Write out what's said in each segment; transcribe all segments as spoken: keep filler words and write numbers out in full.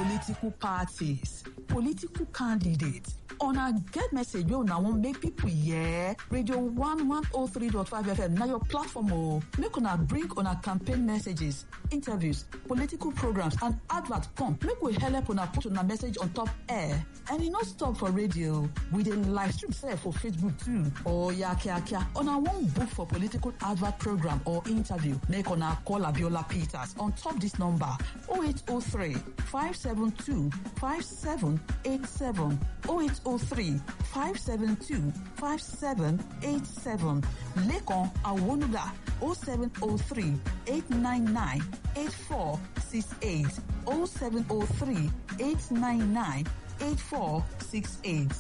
political parties, political candidates. Una get message wey una wan make people hear. Radio one one oh three point five F M na your platform o. Make una bring una campaign messages, interviews, political programs and advert come. Make we help una put una message on top air. And e no stop for radio. We dey live stream sef for Facebook too. Oh yeah, kia kia. Una wan book for political advert program or interview, make una call Abiola Peters on top this number oh eight oh three, five seven two, five seven eight seven oh eight oh three, five seven two, five seven eight seven. Lekon Awonuga oh seven oh three, eight nine nine, eight four six eight oh seven oh three, eight nine nine, eight four six eight.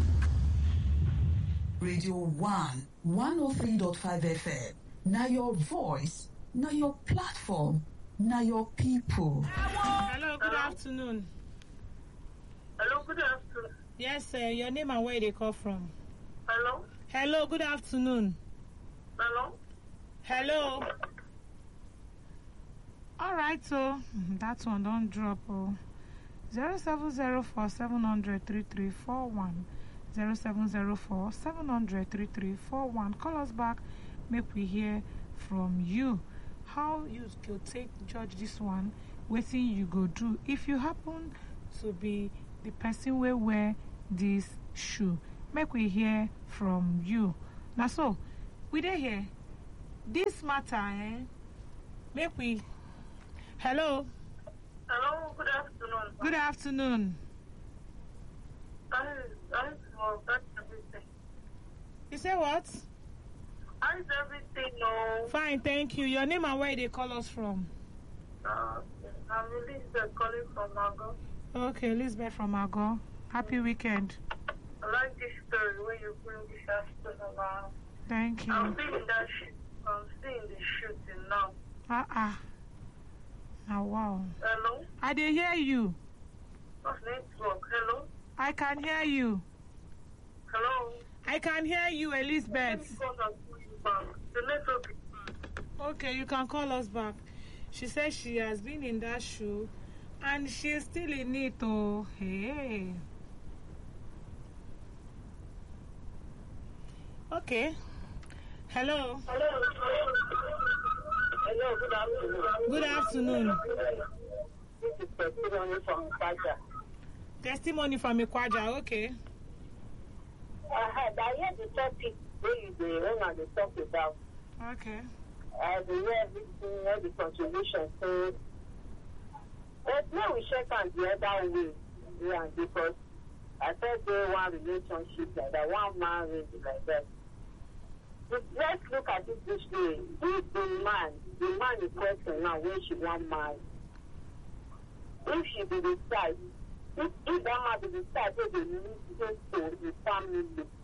Radio one, one oh three point five F M. Now your voice, now your platform, now your people. Hello, good afternoon. Hello, good afternoon. Yes, sir. Your name and where they call from? Hello? Hello, good afternoon. Hello? Hello. All right, so that one don't drop. Oh. zero seven zero four, seven hundred, three three four one. zero seven zero four, seven hundred, three three four one. Call us back. Make we hear from you. How you could take judge this one, waiting you go do if you happen to be the person where wear this shoe. Make we hear from you. Now so, we dey here. This matter, eh? Make we Hello. Hello, good afternoon. Good afternoon. I, I, well, that's everything. You say what? How's everything? No. Fine, thank you. Your name and where they call us from? Uh, I'm Elizabeth calling from Mago. Okay, Elizabeth from Mago. Happy weekend. I like this story where you bring this afternoon around. Thank you. I'm seeing that shoot. I'm seeing the shooting now. Ah uh ah. Uh. Oh wow. Hello? I did hear you. What's network? Hello? I can hear you. Hello? I can hear you, Elizabeth. The network is bad. Okay, you can call us back. She says she has been in that shoe and she's still in it. Oh, hey. Okay. Hello. Hello. Hello, good afternoon. Good afternoon. This is testimony from Kwaja. Testimony from Ikwaja, okay. I had, I heard the topic where you the owner they talk about. Okay. I heard everything, all the contributions. So, but now we check on the other way. Yeah, because I thought they one relationship like that, one marriage like that. But let's look at it this way. If the man, the man is question now when she want marry, if she be the side, if, if that man be the side, they will listen to the family.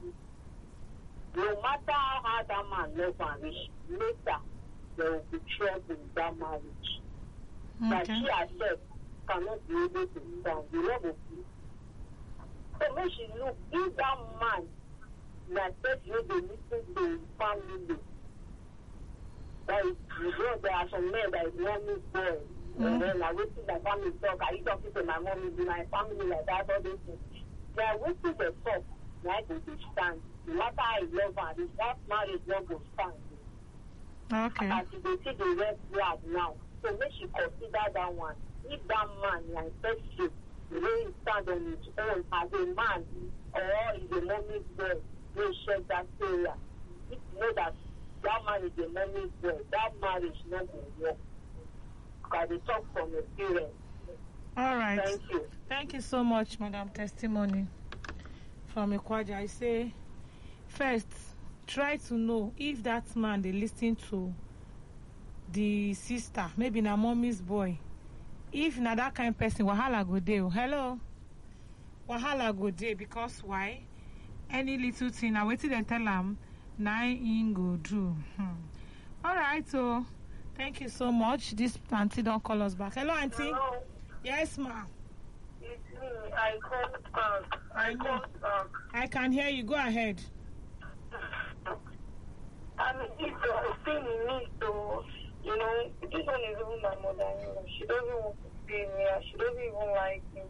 No matter how hard that man love and rich, later there will be trouble in that marriage. Okay. That she herself cannot be able to stand. The love of you. So when she look, if that man that says you they listen to his family, that is, you know, there are some men that is mommy boy. Mm-hmm. And then I wait till my family talk. Are you talking to my mommy, to my family like that, all those things? They are waiting to talk. Like they stand. No matter how I love her, this that marriage not go stand. Okay. As you dey see the red flag now, so make she consider that one. If that man like first you, the way he stand on his own as a man, or is a mommy's boy, will check that area. If you know that that man is a mommy's boy, that marriage not go work. Because they talk from experience. All right. Thank you. Thank you so much, Madam Testimony from Ikwaja. I say, first, try to know if that man they listen to the sister, maybe na mommy's boy. If na that kind of person, wahala go dey. Hello, wahala go dey because why? Any little thing, I waited and tell him, nine in go do. Hmm. All right, so thank you so much. This auntie don't call us back. Hello, auntie. Hello. Yes, ma. It's me. I called back. I, I know. called back. I can hear you. Go ahead. I mean, it's a thing in me, so, you know, this one is even my mother-in-law. She doesn't want to see me, and she doesn't even like me.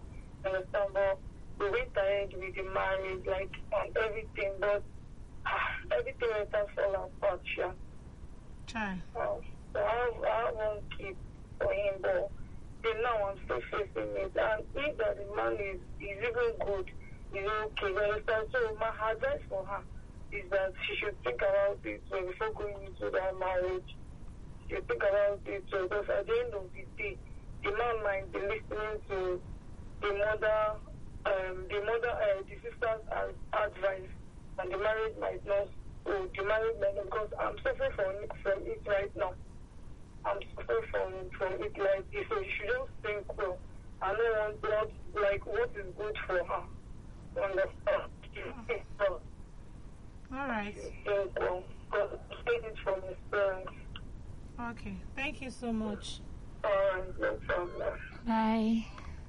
understand, but we went ahead with the marriage, like, and everything, but ah, everything went to fall apart, yeah. Try. Um, so I have, I have one kid for him, but then now I'm still facing it. And if that the man is, is even good, is okay, you understand? So my advice for her is that she should think about it uh, before going into that marriage. She should think about it uh, because at the end of the day, the man might be listening to the mother, um, the mother, uh, the sister's advice, and the marriage might not. So the marriage might not, because I'm suffering from it, from it right now. I'm suffering from from it like this. So you should just think well. I don't want what like what is good for her. You understand? So, All right. think well. Because I'm saying it from experience. Okay. Thank you so much. Alright, no problem. Bye.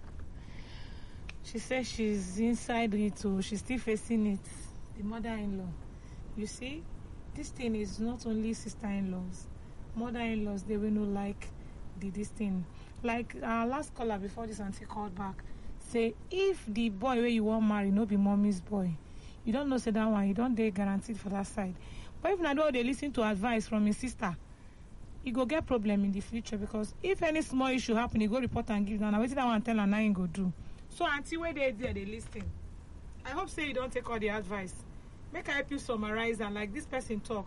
She says she's inside it, so she's still facing it. The mother-in-law. You see, this thing is not only sister-in-laws. Mother-in-laws, they will not like the this thing. Like our last caller before this auntie called back, say if the boy where you want marry no be mommy's boy, you don't know say that one, you don't they guaranteed for that side. But if not, they listen to advice from his sister, you go get problem in the future, because if any small issue happen, you go report and give them. I wait that one tell and now you go do. So auntie where they there they listen. I hope say you don't take all the advice. Make I help you summarize and like this person talk.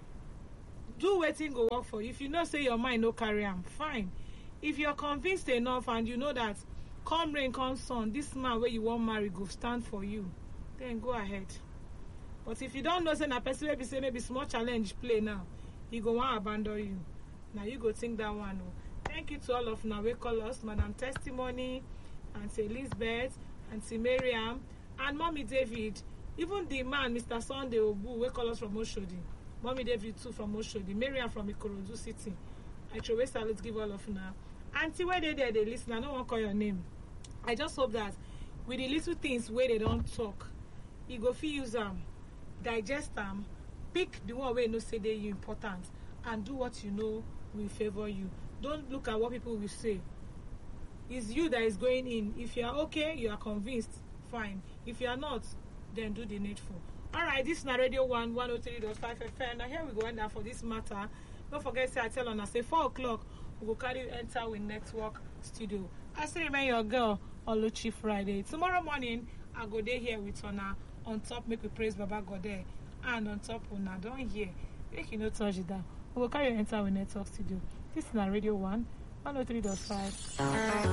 Do waiting go work for you. If you know say your mind no carry am, fine. If you're convinced enough and you know that come rain come sun, this man where you want marry go stand for you, then go ahead. But if you don't know say na person maybe say maybe small challenge play now, he go want abandon you. Now you go think that one. Oh. Thank you to all of now we call us Madam Testimony, Auntie Elizabeth, Auntie Miriam, and Mommy David. Even the man, Mister Sunday Obu, we call us from Oshodi. Mommy David too from Oshodi. Miriam from Ikorodu City. I throw salute give all of now. Auntie, where they there, they listen. I don't want to call your name. I just hope that with the little things where they don't talk, you go feel use them, digest them, pick the one where you know say they you important, and do what you know will favor you. Don't look at what people will say. It's you that is going in. If you are okay, you are convinced, fine. If you are not, then do the needful. All right, this is na Radio One one oh three point five F M. Now here we go end up for this matter. Don't forget, say I tell on us say four o'clock we will carry you enter with network studio. I still remain your girl Oluchi Friday. Tomorrow morning I go there here with Ona on top. Make we praise Baba God there, and on top Ona don't hear. Make you not touch it down. We will carry you enter with network studio. This is na Radio One one oh three point five.